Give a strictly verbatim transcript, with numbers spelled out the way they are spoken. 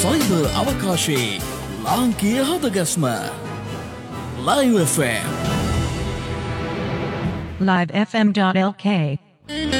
Cyber අවකාශයේ ලාංකීය හදගස්ම Live F M. live f m dot l k